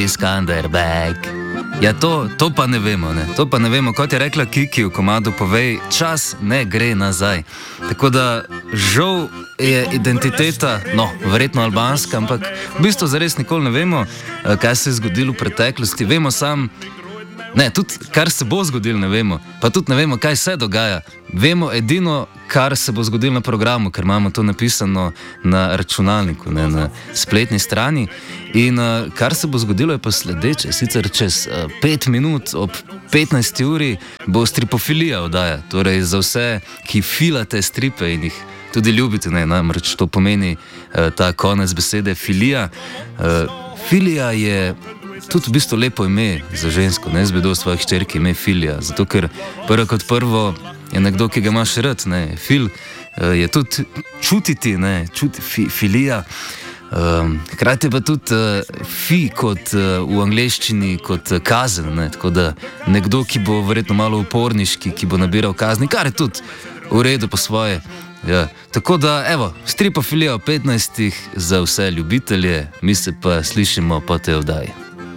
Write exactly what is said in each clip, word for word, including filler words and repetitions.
Skanderbeg. Ja, to, to pa ne vemo, ne. To pa ne vemo, kot je rekla Kiki v komadu Povej, čas ne gre nazaj. Tako da žal je identiteta, no, verjetno albanska, ampak v bistvu zares nikoli ne vemo, kaj se je zgodilo v preteklosti. Vemo sam, ne, tudi kar se bo zgodilo ne vemo, pa tudi ne vemo, kaj se dogaja. Vemo edino, kar se bo zgodilo na programu, ker imamo to napisano na računalniku, ne, na spletni strani. In uh, kar se bo zgodilo je pa sledeče. Sicer čez uh, pet minut ob petnajsti uri bo stripofilija oddaja. Torej za vse, ki filate stripe in jih tudi ljubite, ne, namreč to pomeni uh, ta konec besede filija. Uh, filija je tudi v bistvu lepo ime za žensko, ne, jaz bi dal svoje hčerke ime Filija, zato ker prvo kot prvo je nekdo, ki ga imaš rad, ne, fil je tudi čutiti, ne, čuti, fi, filija, um, hkrati pa tudi uh, fi kot uh, v angleščini, kot uh, kazen, ne, tako da nekdo, ki bo verjetno malo uporniški, ki bo nabiral kazni, kar je tudi v redu po svoje. Ja. Tako da, evo, stripofilija o petnajstih za vse ljubitelje, mi se pa slišimo po tej oddaji.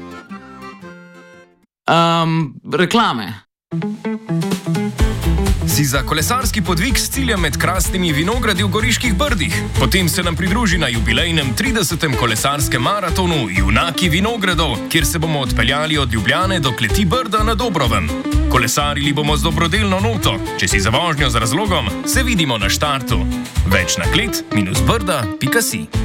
Um, reklame. Si za kolesarski podvig s ciljem med krasnimi vinogradi v Goriških Brdih? Potem se nam pridruži na jubilejnem tridesetem kolesarskem maratonu Junaki vinogradov, kjer se bomo odpeljali od Ljubljane do kleti Brda na Dobrovem. Kolesarili bomo z dobrodelno noto. Če si za vožnjo z razlogom, se vidimo na štartu. Več na klet minus brda pika si.